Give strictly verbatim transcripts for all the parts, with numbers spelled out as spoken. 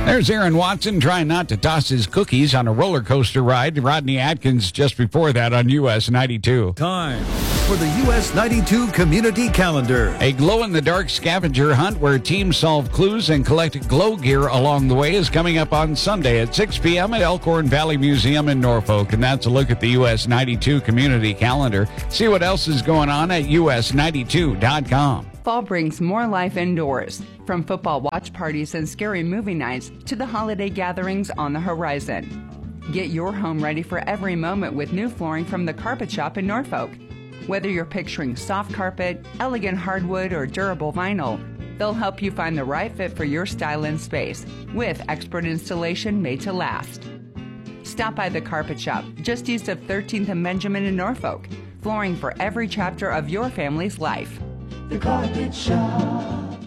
There's Aaron Watson trying not to toss his cookies on a roller coaster ride. Rodney Atkins just before that on U S ninety-two. Time for the U S ninety-two Community Calendar. A glow-in-the-dark scavenger hunt where teams solve clues and collect glow gear along the way is coming up on Sunday at six p.m. at Elkhorn Valley Museum in Norfolk. And that's a look at the U S ninety-two Community Calendar. See what else is going on at U S ninety-two dot com. Fall brings more life indoors, from football watch parties and scary movie nights to the holiday gatherings on the horizon. Get your home ready for every moment with new flooring from the Carpet Shop in Norfolk. Whether you're picturing soft carpet, elegant hardwood, or durable vinyl, they'll help you find the right fit for your style and space, with expert installation made to last. Stop by the Carpet Shop, just east of thirteenth and Benjamin in Norfolk. Flooring for every chapter of your family's life. The Carpet Shop.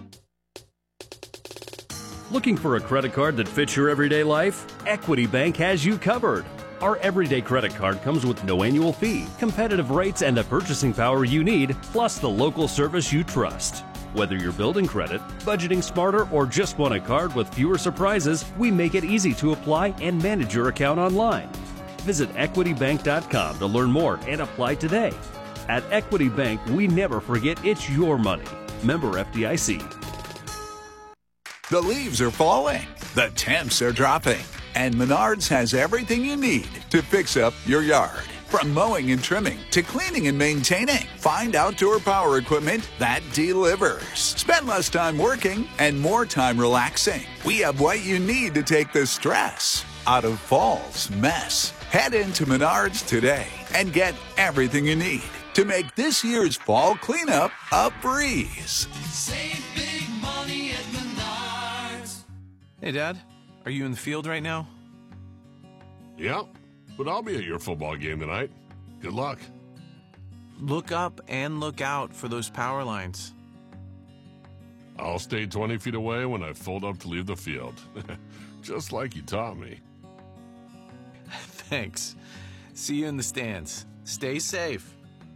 Looking for a credit card that fits your everyday life? Equity Bank has you covered. Our everyday credit card comes with no annual fee, competitive rates, and the purchasing power you need, plus the local service you trust. Whether you're building credit, budgeting smarter, or just want a card with fewer surprises, we make it easy to apply and manage your account online. Visit equity bank dot com to learn more and apply today. At Equity Bank, we never forget it's your money. Member F D I C. The leaves are falling. The temps are dropping. And Menards has everything you need to fix up your yard. From mowing and trimming to cleaning and maintaining, find outdoor power equipment that delivers. Spend less time working and more time relaxing. We have what you need to take the stress out of fall's mess. Head into Menards today and get everything you need to make this year's fall cleanup a breeze. Save big money at Menards. Hey, Dad, are you in the field right now? Yeah, but I'll be at your football game tonight. Good luck. Look up and look out for those power lines. I'll stay twenty feet away when I fold up to leave the field. Just like you taught me. Thanks. See you in the stands. Stay safe.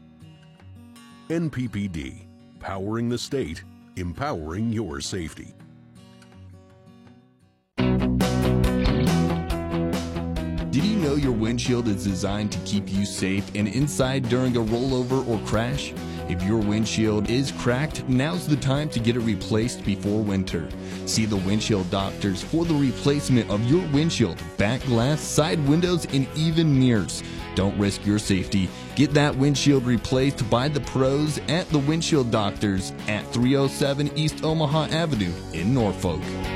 N P P D, powering the state, empowering your safety. Did you know your windshield is designed to keep you safe and inside during a rollover or crash? If your windshield is cracked, now's the time to get it replaced before winter. See the windshield doctors for the replacement of your windshield, back glass, side windows, and even mirrors. Don't risk your safety. Get that windshield replaced by the pros at the Windshield Doctors at three oh seven East Omaha Avenue in Norfolk.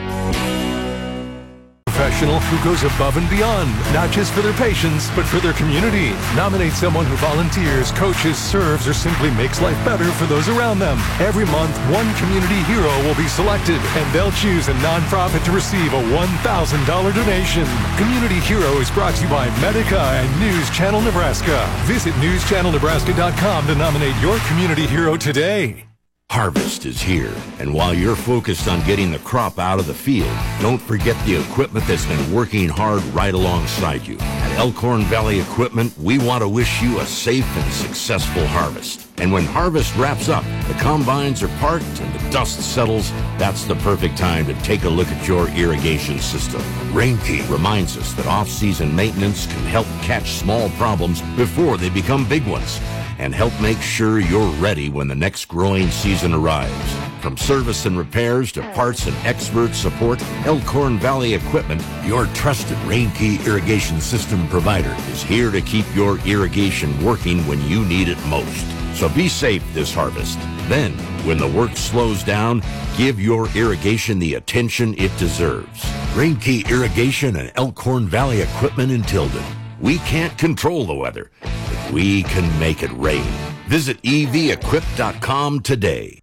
Professional who goes above and beyond, not just for their patients, but for their community. Nominate someone who volunteers, coaches, serves, or simply makes life better for those around them. Every month, one community hero will be selected, and they'll choose a nonprofit to receive a one thousand dollars donation. Community Hero is brought to you by Medica and News Channel Nebraska. Visit news channel nebraska dot com to nominate your community hero today. Harvest is here, and while you're focused on getting the crop out of the field, don't forget the equipment that's been working hard right alongside you. At Elkhorn Valley Equipment, we want to wish you a safe and successful harvest. And when harvest wraps up, the combines are parked and the dust settles, that's the perfect time to take a look at your irrigation system. Reinke reminds us that off-season maintenance can help catch small problems before they become big ones, and help make sure you're ready when the next growing season arrives. From service and repairs to parts and expert support, Elkhorn Valley Equipment, your trusted Reinke irrigation system provider, is here to keep your irrigation working when you need it most. So be safe this harvest. Then, when the work slows down, give your irrigation the attention it deserves. Reinke Irrigation and Elkhorn Valley Equipment in Tilden. We can't control the weather, but we can make it rain. Visit e v equip dot com today.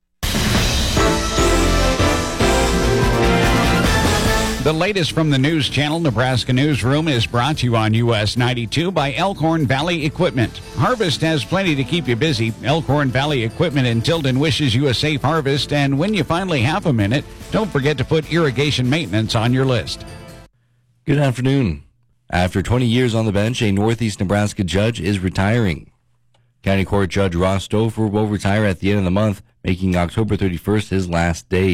The latest from the News Channel Nebraska Newsroom is brought to you on U S ninety-two by Elkhorn Valley Equipment. Harvest has plenty to keep you busy. Elkhorn Valley Equipment in Tilden wishes you a safe harvest, and when you finally have a minute, don't forget to put irrigation maintenance on your list. Good afternoon. After twenty years on the bench, a Northeast Nebraska judge is retiring. County Court Judge Ross Stouffer will retire at the end of the month, making October thirty-first his last day.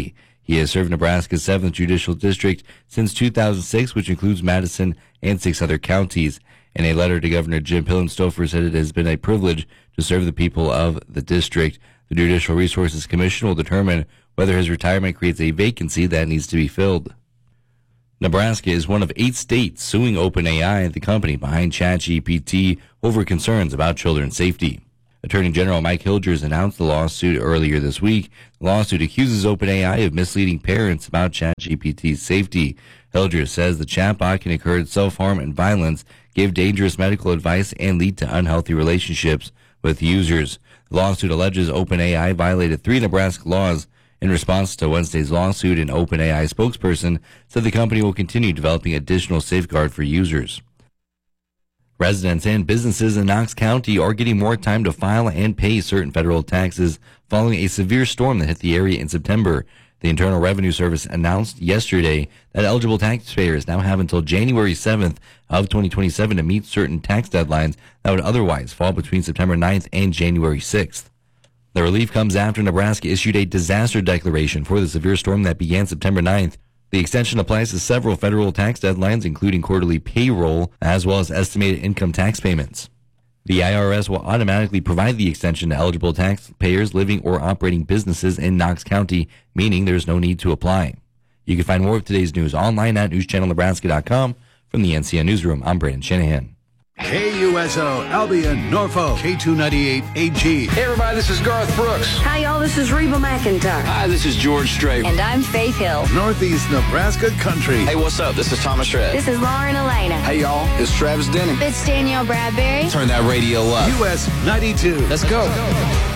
He has served Nebraska's seventh Judicial District since two thousand six, which includes Madison and six other counties. In a letter to Governor Jim Pillenstofer, said it has been a privilege to serve the people of the district. The Judicial Resources Commission will determine whether his retirement creates a vacancy that needs to be filled. Nebraska is one of eight states suing OpenAI, the company behind ChatGPT, over concerns about children's safety. Attorney General Mike Hilgers announced the lawsuit earlier this week. The lawsuit accuses OpenAI of misleading parents about ChatGPT's safety. Hilgers says the chatbot can encourage self-harm and violence, give dangerous medical advice, and lead to unhealthy relationships with users. The lawsuit alleges OpenAI violated three Nebraska laws. In response to Wednesday's lawsuit, an OpenAI spokesperson said the company will continue developing additional safeguard for users. Residents and businesses in Knox County are getting more time to file and pay certain federal taxes following a severe storm that hit the area in September. The Internal Revenue Service announced yesterday that eligible taxpayers now have until January seventh of twenty twenty-seven to meet certain tax deadlines that would otherwise fall between September ninth and January sixth. The relief comes after Nebraska issued a disaster declaration for the severe storm that began September ninth. The extension applies to several federal tax deadlines, including quarterly payroll, as well as estimated income tax payments. The I R S will automatically provide the extension to eligible taxpayers living or operating businesses in Knox County, meaning there's no need to apply. You can find more of today's news online at news channel nebraska dot com. From the N C N Newsroom, I'm Brandon Shanahan. K U S O, Albion, Norfolk, K two ninety-eight A G. Hey everybody, this is Garth Brooks. Hi y'all, this is Reba McEntire. Hi, this is George Strait. And I'm Faith Hill. Northeast Nebraska Country. Hey, what's up? This is Thomas Shred. This is Lauren Elena. Hey y'all, it's Travis Denning. It's Danielle Bradbury. Turn that radio up. U S ninety-two. Let's go. Let's go.